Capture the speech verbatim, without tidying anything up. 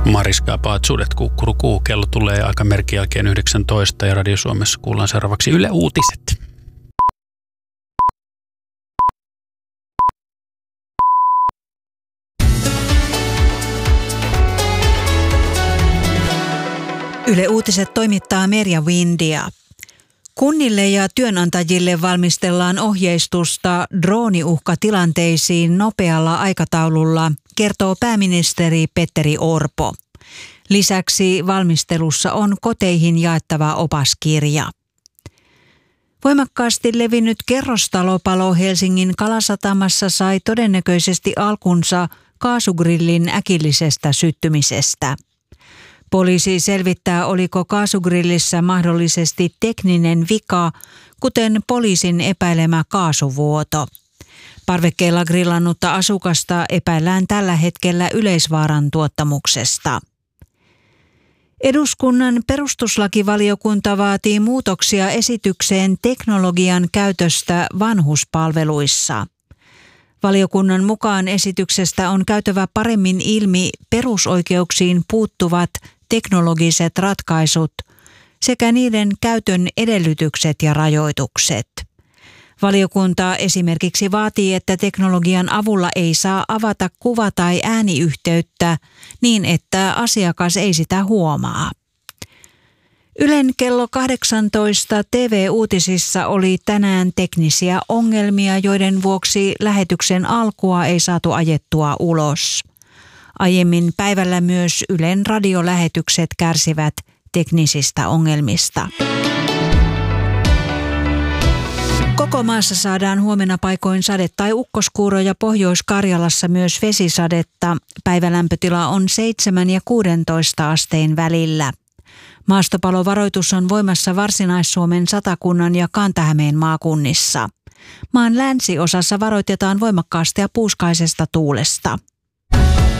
Mariska Paatsuudet kukkurukuu. Kello tulee aika merkin jälkeen yhdeksäntoista ja Radio Suomessa kuullaan seuraavaksi Yle Uutiset. Yle Uutiset toimittaa Merja Windia. Kunnille ja työnantajille valmistellaan ohjeistusta drooniuhkatilanteisiin nopealla aikataululla, kertoo pääministeri Petteri Orpo. Lisäksi valmistelussa on koteihin jaettava opaskirja. Voimakkaasti levinnyt kerrostalopalo Helsingin Kalasatamassa sai todennäköisesti alkunsa kaasugrillin äkillisestä syttymisestä. Poliisi selvittää, oliko kaasugrillissä mahdollisesti tekninen vika, kuten poliisin epäilemä kaasuvuoto. Parvekkeella grillannutta asukasta epäillään tällä hetkellä yleisvaaran tuottamuksesta. Eduskunnan perustuslakivaliokunta vaatii muutoksia esitykseen teknologian käytöstä vanhuspalveluissa. Valiokunnan mukaan esityksestä on käytävä paremmin ilmi perusoikeuksiin puuttuvat teknologiset ratkaisut sekä niiden käytön edellytykset ja rajoitukset. Valiokunta esimerkiksi vaatii, että teknologian avulla ei saa avata kuva- tai ääniyhteyttä niin, että asiakas ei sitä huomaa. Ylen kello kahdeksantoista T V-uutisissa oli tänään teknisiä ongelmia, joiden vuoksi lähetyksen alkua ei saatu ajettua ulos. Aiemmin päivällä myös Ylen radiolähetykset kärsivät teknisistä ongelmista. Koko maassa saadaan huomenna paikoin sade- tai ukkoskuuroja, Pohjois-Karjalassa myös vesisadetta. Päivälämpötila on seitsemän ja kuusitoista asteen välillä. Maastopalovaroitus on voimassa Varsinais-Suomen, Satakunnan ja Kanta-Hämeen maakunnissa. Maan länsiosassa varoitetaan voimakkaasta ja puuskaisesta tuulesta.